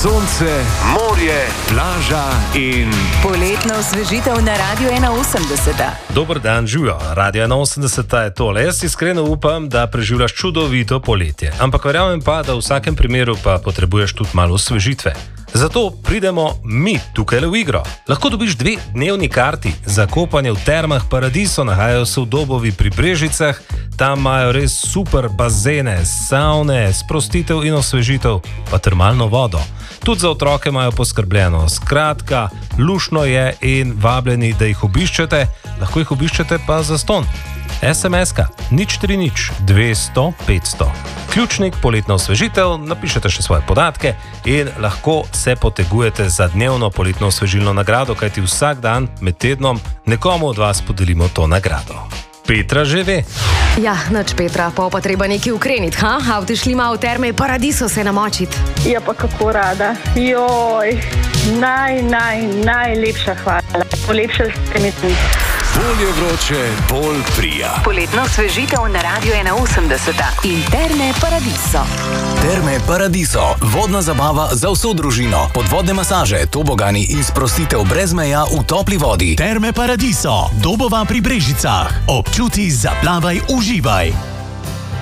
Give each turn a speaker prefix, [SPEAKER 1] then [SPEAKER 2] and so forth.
[SPEAKER 1] sonce, morje, plaža in
[SPEAKER 2] poletna osvežitev na Radio 81.
[SPEAKER 3] Dober dan, živijo. Radio 81 je tole. Jaz iskreno upam, da preživljaš čudovito poletje. Ampak verjamem pa, da v vsakem primeru pa potrebuješ tudi malo osvežitve. Zato pridemo mi tukaj v igro. Lahko dobiš 2-dnevni karti za kopanje v termah Paradiso, nahajajo se v Dobovi pri Brežicah. Tam imajo res super bazene, savne, sprostitev in osvežitev, pa termalno vodo. Tudi za otroke imajo poskrbljeno. Skratka, lušno je in vabljeni, da jih obiščete. Lahko jih obiščete pa zastonj. SMS-ka 030 200 500. Ključnik poletna osvežitev, napišete še svoje podatke in lahko se potegujete za dnevno poletno osvežilno nagrado, kajti vsak dan med tednom nekomu od vas podelimo to nagrado. Petra že ve.
[SPEAKER 4] Ja, noč Petra, pa treba nekaj ukreniti, ha? Avti šli malo v terme Paradiso se namočiti.
[SPEAKER 5] Ja, pa kako rada. Joj, najlepša hvala. Polepšali ste mi tudi.
[SPEAKER 1] Bolje vroče, bolj prija.
[SPEAKER 2] Poletna osvežitev na Radio 81 in Terme Paradiso.
[SPEAKER 6] Terme Paradiso, vodna zabava za vso družino, podvodne masaže, tobogani in sprostitev brez meja v topli vodi.
[SPEAKER 7] Terme Paradiso, Dobova pri Brežicah. Občuti, zaplavaj, uživaj.